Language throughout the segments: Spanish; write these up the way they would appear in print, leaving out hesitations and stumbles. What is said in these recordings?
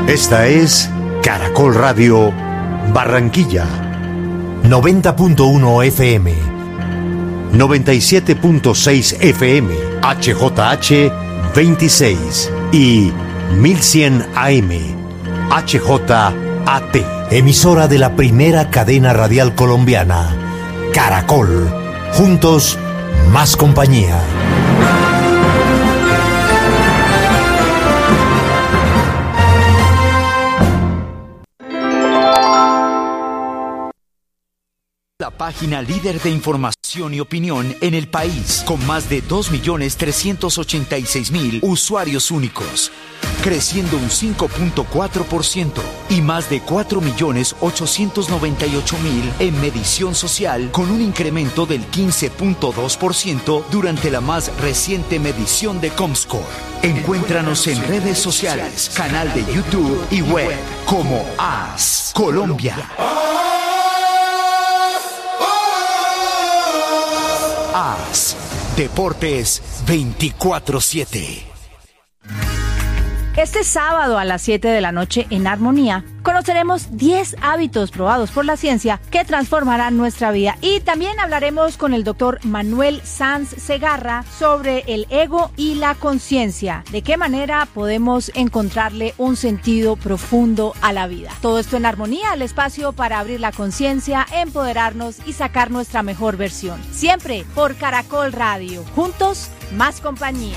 Esta es Caracol Radio Barranquilla, 90.1 FM, 97.6 FM, HJH 26 y 1100 AM, HJAT, emisora de la primera cadena radial colombiana, Caracol, juntos más compañía. La página líder de información y opinión en el país, con más de 2.386.000 usuarios únicos, creciendo un 5.4% y más de 4.898.000 en medición social, con un incremento del 15.2% durante la más reciente medición de Comscore. Encuéntranos en redes sociales, canal de YouTube y web como AS Colombia. AS Deportes 24/7. Este sábado a las 7 de la noche en Armonía conoceremos 10 hábitos probados por la ciencia que transformarán nuestra vida, y también hablaremos con el doctor Manuel Sanz Segarra sobre el ego y la conciencia, de qué manera podemos encontrarle un sentido profundo a la vida. Todo esto en Armonía, el espacio para abrir la conciencia, empoderarnos y sacar nuestra mejor versión. Siempre por Caracol Radio, juntos más compañía.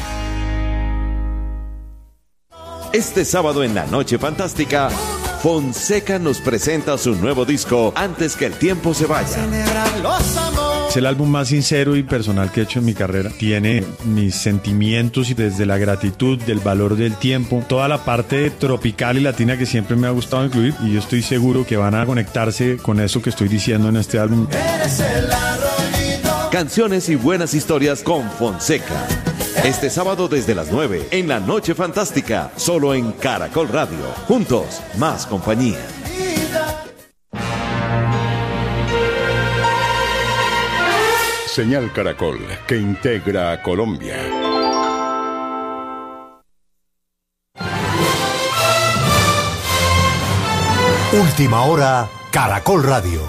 Este sábado en la Noche Fantástica, Fonseca nos presenta su nuevo disco, Antes que el tiempo se vaya. Es el álbum más sincero y personal que he hecho en mi carrera. Tiene mis sentimientos y desde la gratitud, del valor del tiempo, toda la parte tropical y latina que siempre me ha gustado incluir, y yo estoy seguro que van a conectarse con eso que estoy diciendo en este álbum. Canciones y buenas historias con Fonseca. Este sábado desde las 9 en la Noche Fantástica, solo en Caracol Radio. Juntos, más compañía. Señal Caracol, que integra a Colombia. Última hora, Caracol Radio.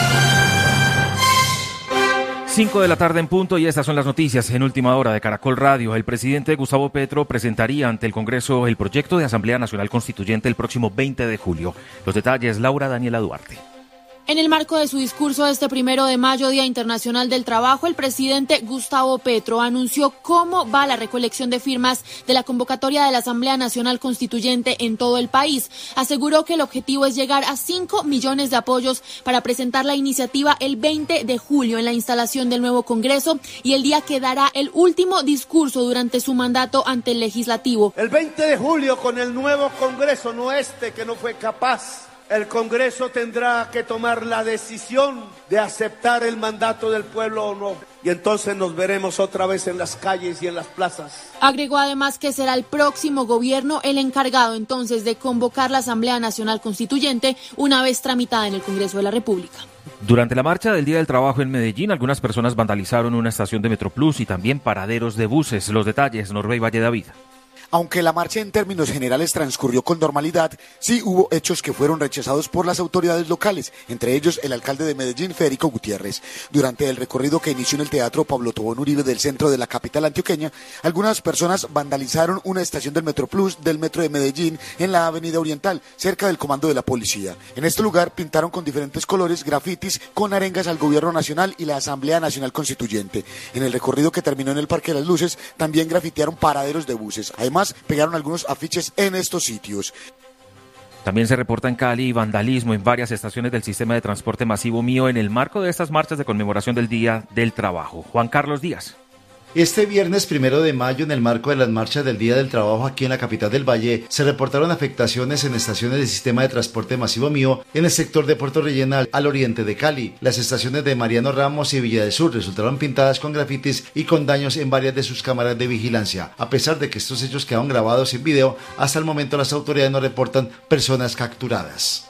5 de la tarde en punto, y estas son las noticias en última hora de Caracol Radio. El presidente Gustavo Petro presentaría ante el Congreso el proyecto de Asamblea Nacional Constituyente el próximo 20 de julio. Los detalles, Laura Daniela Duarte. En el marco de su discurso este 1 de mayo, Día Internacional del Trabajo, el presidente Gustavo Petro anunció cómo va la recolección de firmas de la convocatoria de la Asamblea Nacional Constituyente en todo el país. Aseguró que el objetivo es llegar a 5 millones de apoyos para presentar la iniciativa el 20 de julio en la instalación del nuevo Congreso, y el día que dará el último discurso durante su mandato ante el Legislativo. El 20 de julio, con el nuevo Congreso, no que no fue capaz, el Congreso tendrá que tomar la decisión de aceptar el mandato del pueblo o no. Y entonces nos veremos otra vez en las calles y en las plazas. Agregó además que será el próximo gobierno el encargado entonces de convocar la Asamblea Nacional Constituyente una vez tramitada en el Congreso de la República. Durante la marcha del Día del Trabajo en Medellín, algunas personas vandalizaron una estación de Metroplus y también paraderos de buses. Los detalles, Norbey Valle David. Aunque la marcha en términos generales transcurrió con normalidad, sí hubo hechos que fueron rechazados por las autoridades locales, entre ellos el alcalde de Medellín, Federico Gutiérrez. Durante el recorrido que inició en el Teatro Pablo Tobón Uribe del centro de la capital antioqueña, algunas personas vandalizaron una estación del Metroplus del Metro de Medellín en la Avenida Oriental, cerca del comando de la policía. En este lugar pintaron con diferentes colores grafitis con arengas al Gobierno Nacional y la Asamblea Nacional Constituyente. En el recorrido que terminó en el Parque de las Luces, también grafitearon paraderos de buses. Además, pegaron algunos afiches en estos sitios. También se reporta en Cali vandalismo en varias estaciones del sistema de transporte masivo Mío en el marco de estas marchas de conmemoración del Día del Trabajo. Juan Carlos Díaz. Este viernes 1 de mayo, en el marco de las marchas del Día del Trabajo aquí en la capital del Valle, se reportaron afectaciones en estaciones del sistema de transporte masivo Mío en el sector de Puerto Rellena al oriente de Cali. Las estaciones de Mariano Ramos y Villa del Sur resultaron pintadas con grafitis y con daños en varias de sus cámaras de vigilancia. A pesar de que estos hechos quedaron grabados en video, hasta el momento las autoridades no reportan personas capturadas.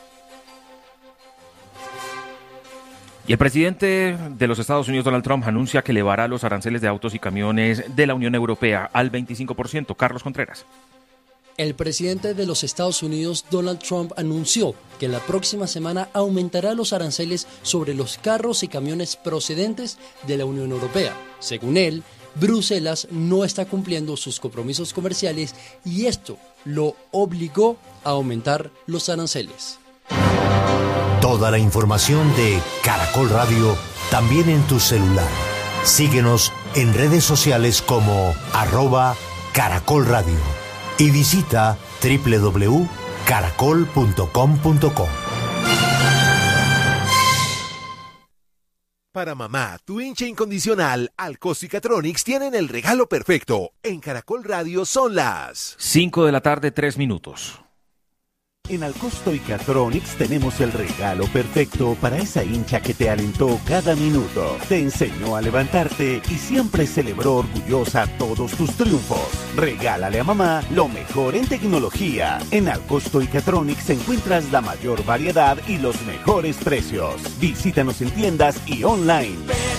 Y el presidente de los Estados Unidos, Donald Trump, anuncia que elevará los aranceles de autos y camiones de la Unión Europea al 25%. Carlos Contreras. El presidente de los Estados Unidos, Donald Trump, anunció que la próxima semana aumentará los aranceles sobre los carros y camiones procedentes de la Unión Europea. Según él, Bruselas no está cumpliendo sus compromisos comerciales y esto lo obligó a aumentar los aranceles. Toda la información de Caracol Radio también en tu celular. Síguenos en redes sociales como @Caracol Radio y visita www.caracol.com.co. Para mamá, tu hincha incondicional, Alcosto y Catronics tienen el regalo perfecto. En Caracol Radio son las 5 de la tarde, 3 minutos. En Alcosto y Catronics tenemos el regalo perfecto para esa hincha que te alentó cada minuto, te enseñó a levantarte y siempre celebró orgullosa todos tus triunfos. Regálale a mamá lo mejor en tecnología. En Alcosto y Catronics encuentras la mayor variedad y los mejores precios. Visítanos en tiendas y online.